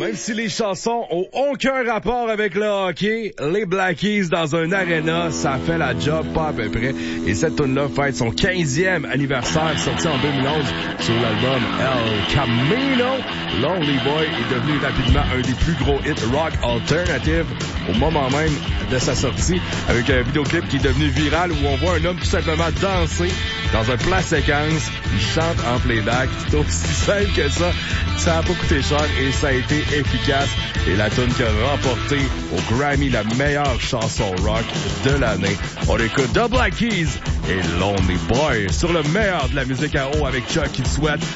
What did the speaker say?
Même si les chansons ont aucun rapport avec le hockey, les Black Keys dans un arena, ça fait la job pas à peu près. Et cette tune-là fête son 15e anniversaire, sorti en 2011 sur l'album El Camino. Lonely Boy est devenu rapidement un des plus gros hits rock alternative au moment même de sa sortie, avec un vidéoclip qui est devenu viral où on voit un homme tout simplement danser dans un plan séquence. Il chante en playback. C'est aussi simple que ça. Ça a pas coûté cher et ça a été efficace. Et la tune qui a remporté au Grammy la meilleure chanson rock de l'année. On écoute The Black Keys et Lonely Boy sur le meilleur de la musique à eau avec Chuck qui te souhaite